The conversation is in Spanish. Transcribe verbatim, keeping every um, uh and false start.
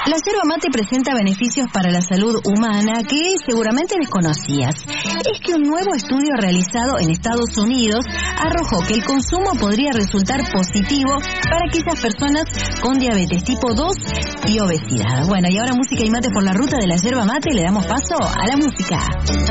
La yerba mate presenta beneficios para la salud humana que seguramente desconocías. Es que un nuevo estudio realizado en Estados Unidos arrojó que el consumo podría resultar positivo para aquellas personas con diabetes tipo dos y obesidad. Bueno, y ahora música y mate por la ruta de la yerba mate, le damos paso a la música.